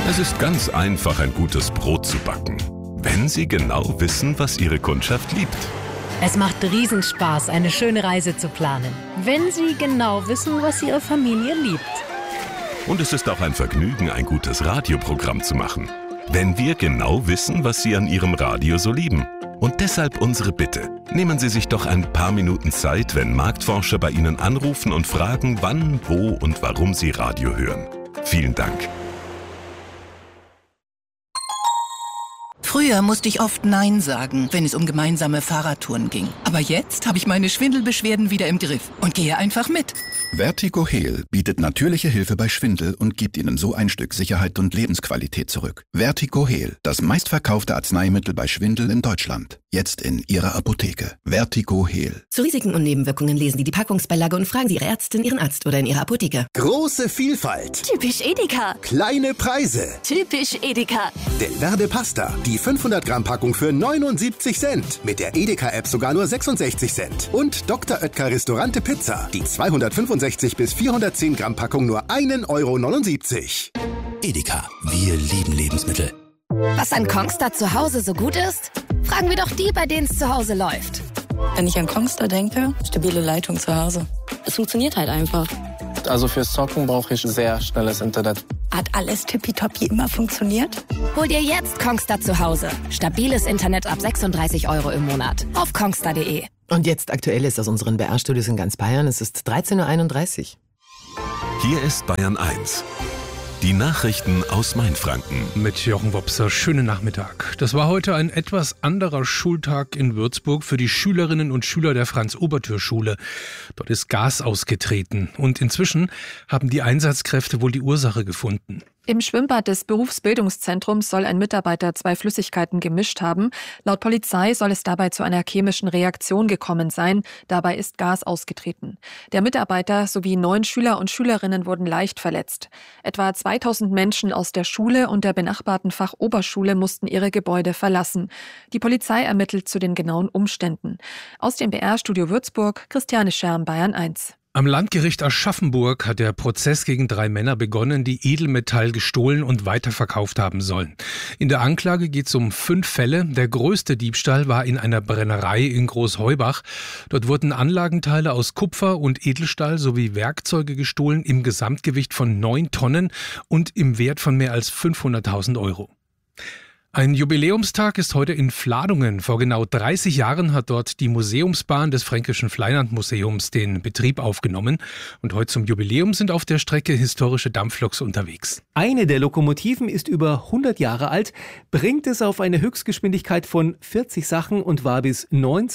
Es ist ganz einfach, ein gutes Brot zu backen, wenn Sie genau wissen, was Ihre Kundschaft liebt. Es macht Riesenspaß, eine schöne Reise zu planen, wenn Sie genau wissen, was Ihre Familie liebt. Und es ist auch ein Vergnügen, ein gutes Radioprogramm zu machen, wenn wir genau wissen, was Sie an Ihrem Radio so lieben. Und deshalb unsere Bitte. Nehmen Sie sich doch ein paar Minuten Zeit, wenn Marktforscher bei Ihnen anrufen und fragen, wann, wo und warum Sie Radio hören. Vielen Dank. Früher musste ich oft Nein sagen, wenn es um gemeinsame Fahrradtouren ging. Aber jetzt habe ich meine Schwindelbeschwerden wieder im Griff und gehe einfach mit. Vertigo Heal bietet natürliche Hilfe bei Schwindel und gibt Ihnen so ein Stück Sicherheit und Lebensqualität zurück. Vertigo Heal, das meistverkaufte Arzneimittel bei Schwindel in Deutschland. Jetzt in Ihrer Apotheke. Vertigo Heal. Zu Risiken und Nebenwirkungen lesen Sie die Packungsbeilage und fragen Sie Ihre Ärztin, Ihren Arzt oder in Ihrer Apotheke. Große Vielfalt. Typisch Edeka. Kleine Preise. Typisch Edeka. Del Verde Pasta. Die 500 Gramm Packung für 79 Cent. Mit der Edeka-App sogar nur 66 Cent. Und Dr. Oetker Restaurante Pizza. Die 265 bis 410 Gramm Packung nur 1,79 €. Edeka. Wir lieben Lebensmittel. Was an Kongstar zu Hause so gut ist? Fragen wir doch die, bei denen es zu Hause läuft. Wenn ich an Kongstar denke, stabile Leitung zu Hause. Es funktioniert halt einfach. Also fürs Zocken brauche ich sehr schnelles Internet. Hat alles tippitoppi immer funktioniert? Hol dir jetzt Kongstar zu Hause. Stabiles Internet ab 36 € im Monat. Auf kongstar.de. Und jetzt Aktuelles aus unseren BR-Studios in ganz Bayern. Es ist 13:31 Uhr. Hier ist Bayern 1. Die Nachrichten aus Mainfranken. Mit Jochen Wopser, schönen Nachmittag. Das war heute ein etwas anderer Schultag in Würzburg für die Schülerinnen und Schüler der Franz-Oberthür-Schule. Dort ist Gas ausgetreten und inzwischen haben die Einsatzkräfte wohl die Ursache gefunden. Im Schwimmbad des Berufsbildungszentrums soll ein Mitarbeiter 2 Flüssigkeiten gemischt haben. Laut Polizei soll es dabei zu einer chemischen Reaktion gekommen sein. Dabei ist Gas ausgetreten. Der Mitarbeiter sowie 9 Schüler und Schülerinnen wurden leicht verletzt. Etwa 2000 Menschen aus der Schule und der benachbarten Fachoberschule mussten ihre Gebäude verlassen. Die Polizei ermittelt zu den genauen Umständen. Aus dem BR-Studio Würzburg, Christiane Scherm, Bayern 1. Am Landgericht Aschaffenburg hat der Prozess gegen 3 Männer begonnen, die Edelmetall gestohlen und weiterverkauft haben sollen. In der Anklage geht es um 5 Fälle. Der größte Diebstahl war in einer Brennerei in Großheubach. Dort wurden Anlagenteile aus Kupfer und Edelstahl sowie Werkzeuge gestohlen im Gesamtgewicht von 9 Tonnen und im Wert von mehr als 500.000 €. Ein Jubiläumstag ist heute in Vladungen. Vor genau 30 Jahren hat dort die Museumsbahn des Fränkischen Fleinland-Museums den Betrieb aufgenommen. Und heute zum Jubiläum sind auf der Strecke historische Dampfloks unterwegs. Eine der Lokomotiven ist über 100 Jahre alt, bringt es auf eine Höchstgeschwindigkeit von 40 Sachen und war bis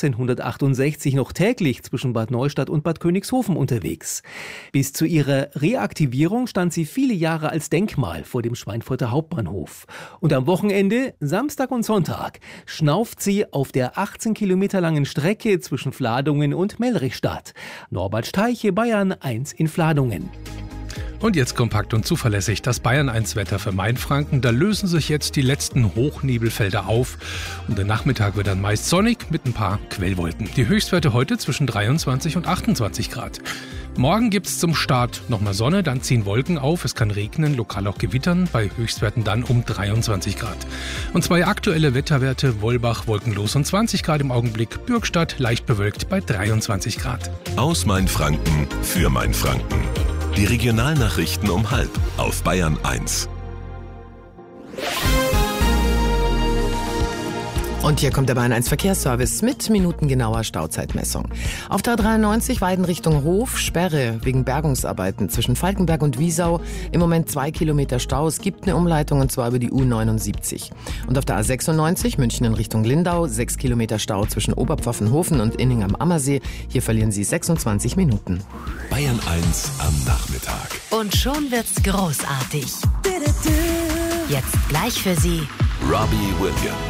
1968 noch täglich zwischen Bad Neustadt und Bad Königshofen unterwegs. Bis zu ihrer Reaktivierung stand sie viele Jahre als Denkmal vor dem Schweinfurter Hauptbahnhof. Und am Wochenende, Samstag und Sonntag, schnauft sie auf der 18 Kilometer langen Strecke zwischen Vladungen und Mellrichstadt. Norbert Steiche, Bayern 1 in Vladungen. Und jetzt kompakt und zuverlässig das Bayern-1-Wetter für Mainfranken. Da lösen sich jetzt die letzten Hochnebelfelder auf. Und der Nachmittag wird dann meist sonnig mit ein paar Quellwolken. Die Höchstwerte heute zwischen 23 und 28 Grad. Morgen gibt's zum Start nochmal Sonne, dann ziehen Wolken auf. Es kann regnen, lokal auch gewittern, bei Höchstwerten dann um 23 Grad. Und 2 aktuelle Wetterwerte, Wollbach wolkenlos und 20 Grad im Augenblick, Bürgstadt leicht bewölkt bei 23 Grad. Aus Mainfranken für Mainfranken. Die Regionalnachrichten um 12:30 auf Bayern 1. Und hier kommt der Bayern 1 Verkehrsservice mit minutengenauer Stauzeitmessung. Auf der 93 Weiden Richtung Hof, Sperre wegen Bergungsarbeiten zwischen Falkenberg und Wiesau. Im Moment 2 Kilometer Stau. Es gibt eine Umleitung und zwar über die U79. Und auf der A96 München in Richtung Lindau 6 Kilometer Stau zwischen Oberpfaffenhofen und Inning am Ammersee. Hier verlieren Sie 26 Minuten. Bayern 1 am Nachmittag. Und schon wird's großartig. Jetzt gleich für Sie Robbie Williams.